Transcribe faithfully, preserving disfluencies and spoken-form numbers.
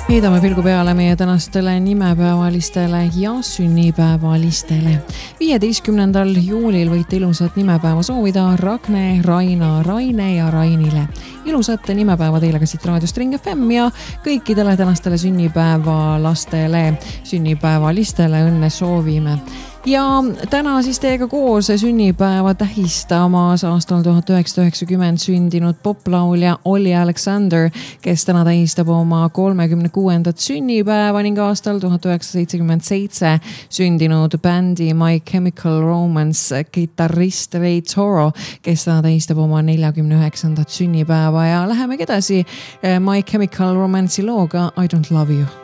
Heidame pilgu peale meie tänastele nimepäevalistele ja sünnipäevalistele. viieteistkümnendal juulil võite ilusat nimepäeva soovida Ragne, Raina, Raine ja Rainile. Ilusat nimepäeva teile ka siit raadiost Ring F M ja kõikidele tänastele sünnipäevalastele, sünnipäevalistele õnne soovime. Ja täna siis teiega koos sünnipäeva tähistamas aastal tuhat üheksasada üheksakümmend sündinud poplaulja Olly Alexander, kes täna tähistab oma kolmekümne kuuendat sünnipäeva ning aastal tuhat üheksasada seitsekümmend seitse sündinud bändi My Chemical Romance kitarrist Ray Toro, kes täna tähistab oma neljakümne üheksandat sünnipäeva ja lähemegi edasi My Chemical Romance'i looga I Don't Love You.